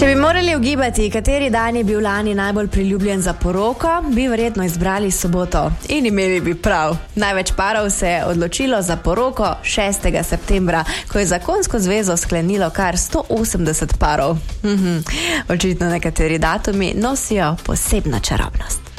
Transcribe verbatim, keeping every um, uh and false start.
Če bi morali ugibati, kateri dan je bil lani najbolj priljubljen za poroko, bi verjetno izbrali soboto. In imeli bi prav. Največ parov se je odločilo za poroko šestega septembra, ko je zakonsko zvezo sklenilo kar sto osemdeset parov. Mhm. Očitno nekateri datumi nosijo posebno čarobnost.